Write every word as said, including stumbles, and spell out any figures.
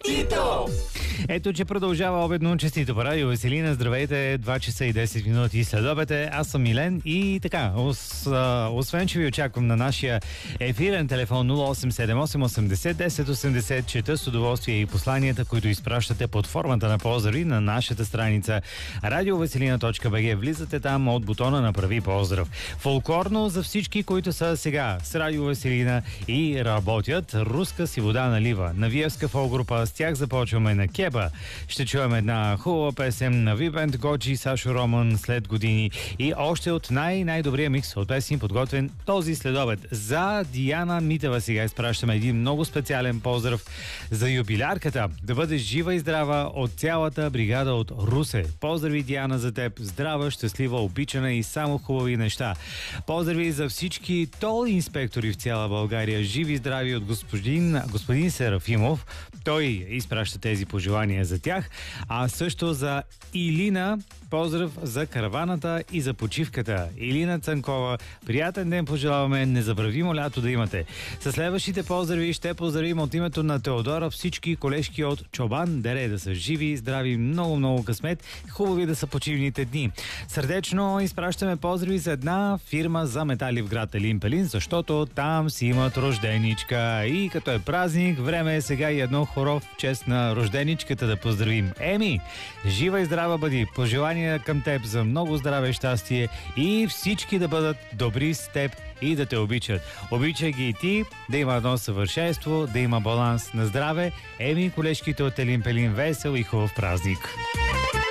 Честито! Ето, че продължава обедно честито по радио Веселина. Здравейте, два часа и десет минути след обед. Аз съм Милен и така, ос, а, освен, че ви очаквам на нашия ефирен телефон нула осем седем осем осемдесет десет осемдесет, чета с удоволствие и посланията, които изпращате под формата на поздрави на нашата страница радиовеселина точка би джи. Влизате там от бутона Направи поздрав. Фолклорно за всички, които са сега с Радио Веселина и работят. Руска си вода налива. Навиевска фолк-група, с тях започваме на Кеба. Ще чуем една хубава песен на Вибент Годжи, Сашо Роман след години и още от най-най-добрия микс от песни, подготвен този следобед. За Диана Митева сега изпращаме един много специален поздрав за юбилярката. Да бъдеш жива и здрава от цялата бригада от Русе. Поздрави, Диана, за теб. Здрава, щастлива, обичана и само хубави неща. Поздрави за всички тол инспектори в цяла България. Живи и здрави от господин, господин Серафимов. Той изпраща тези пожелания за тях. А също за Илина, поздрав за караваната и за почивката. Илина Цанкова, приятен ден пожелаваме, незабравимо лято да имате. Със следващите поздрави ще поздравим от името на Теодора всички колежки от Чобан Дере, да са живи, здрави, много-много късмет, хубави да са почивните дни. Сърдечно изпращаме поздрави за една фирма за метали в град Елин Пелин, защото там си имат рожденичка и като е празник, време е сега и едно хоро в чест на рожденичката да поздравим. Еми, жива и здрава бъди, пожелания към теб за много здраве, щастие и всички да бъдат добри с теб и да те обичат. Обичай ги и ти, да има едно съвършенство, да има баланс на здраве. Еми, колежките от Елин Пелин, весел и хубав празник!